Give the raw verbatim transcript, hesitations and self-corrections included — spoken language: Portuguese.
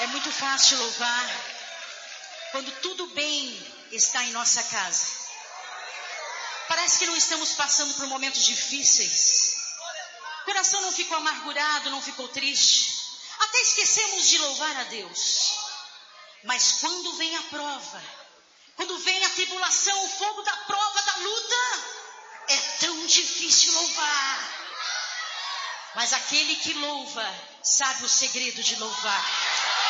É muito fácil louvar quando tudo bem está em nossa casa. Parece que não estamos passando por momentos difíceis. O coração não ficou amargurado, não ficou triste. Até esquecemos de louvar a Deus. Mas quando vem a prova, quando vem a tribulação, o fogo da prova, da luta, é tão difícil louvar. Mas aquele que louva sabe o segredo de louvar.